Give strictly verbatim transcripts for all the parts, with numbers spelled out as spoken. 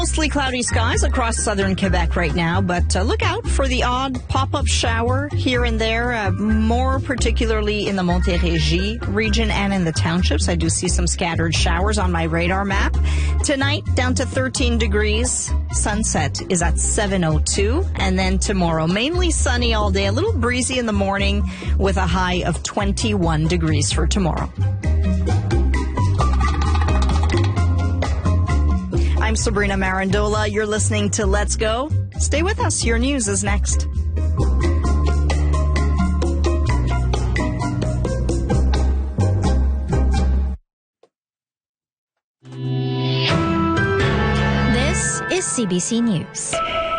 Mostly cloudy skies across southern Quebec right now, but uh, look out for the odd pop-up shower here and there, uh, more particularly in the Montérégie region and in the townships. I do see some scattered showers on my radar map. Tonight, down to thirteen degrees. Sunset is at seven oh two. And then tomorrow, mainly sunny all day, a little breezy in the morning with a high of twenty-one degrees for tomorrow. I'm Sabrina Marandola. You're listening to Let's Go. Stay with us. Your news is next. This is C B C News.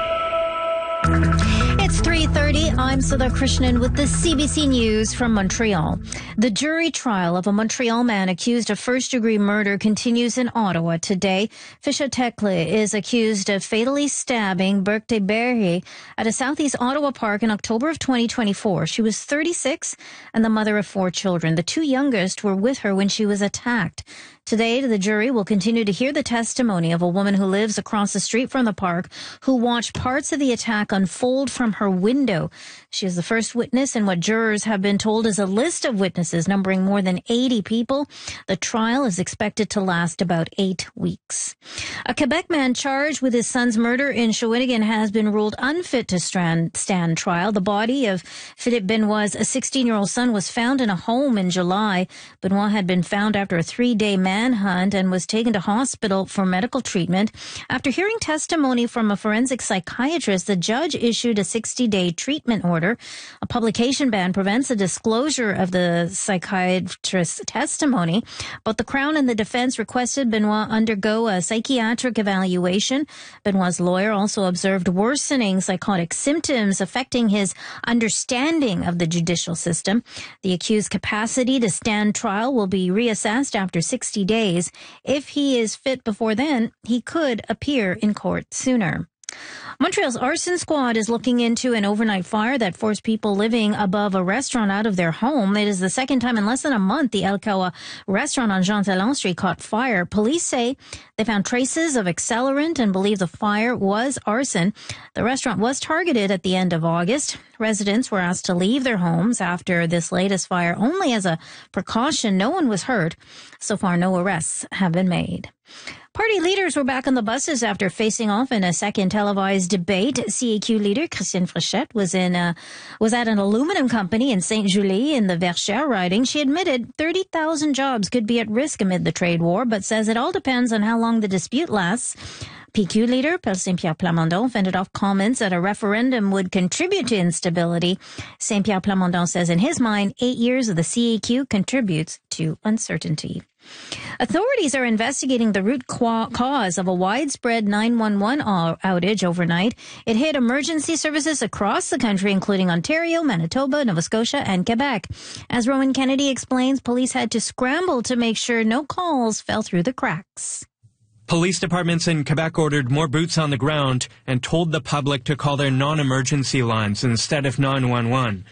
It's three thirty. I'm Sudha Krishnan with the C B C News from Montreal. The jury trial of a Montreal man accused of first-degree murder continues in Ottawa today. Fisha Tekle is accused of fatally stabbing Berthe Berhe at a southeast Ottawa park in October of twenty twenty-four. She was thirty-six and the mother of four children. The two youngest were with her when she was attacked. Today, the jury will continue to hear the testimony of a woman who lives across the street from the park who watched parts of the attack unfold from her window. She is the first witness in what jurors have been told is a list of witnesses numbering more than eighty people. The trial is expected to last about eight weeks. A Quebec man charged with his son's murder in Shawinigan has been ruled unfit to stand, stand trial. The body of Philippe Benoit's sixteen-year-old son was found in a home in July. Benoit had been found after a three-day manhunt and was taken to hospital for medical treatment. After hearing testimony from a forensic psychiatrist, the judge issued a sixty-day treatment order. A publication ban prevents the disclosure of the psychiatrist's testimony, but the Crown and the defense requested Benoit undergo a psychiatric evaluation. Benoit's lawyer also observed worsening psychotic symptoms affecting his understanding of the judicial system. The accused's capacity to stand trial will be reassessed after sixty days. If he is fit before then, he could appear in court sooner. Montreal's arson squad is looking into an overnight fire that forced people living above a restaurant out of their home. It is the second time in less than a month the El Kawa restaurant on Jean Talon Street caught fire. Police say they found traces of accelerant and believe the fire was arson. The restaurant was targeted at the end of August. Residents were asked to leave their homes after this latest fire only as a precaution. No one was hurt. So far, no arrests have been made. Party leaders were back on the buses after facing off in a second televised debate. C A Q leader Christine Fréchette was in a, was at an aluminum company in Saint Julie in the Verchères riding. She admitted thirty thousand jobs could be at risk amid the trade war, but says it all depends on how long the dispute lasts. P Q leader Paul Saint-Pierre Plamondon fended off comments that a referendum would contribute to instability. Saint-Pierre Plamondon says in his mind, eight years of the C A Q contributes to uncertainty. Authorities are investigating the root cause of a widespread nine one one outage overnight. It hit emergency services across the country, including Ontario, Manitoba, Nova Scotia, and Quebec. As Rowan Kennedy explains, police had to scramble to make sure no calls fell through the cracks. Police departments in Quebec ordered more boots on the ground and told the public to call their non-emergency lines instead of nine one one.